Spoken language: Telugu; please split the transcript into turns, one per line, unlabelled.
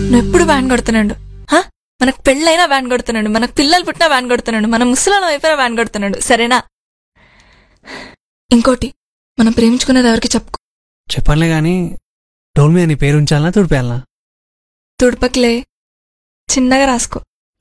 నువ్వు ఎప్పుడు వ్యాన్ కొడుతున్నాడు. మనకు పెళ్ళైనా వ్యాన్ కొడుతున్నాడు, మనకు పిల్లలు పుట్టినా వ్యాన్ కొడుతున్నాడు, మన ముసలాల వైపున వ్యాన్ కొడుతున్నాడు. సరేనా? ఇంకోటి, మనం ప్రేమించుకునేది ఎవరికి చెప్పుకో.
చెప్పనులే గాని డోల్ మీద నీ పేరు ఉంచాలనా తుడిపేయాలనా?
తుడపకిలే, చిన్నగా రాసుకో.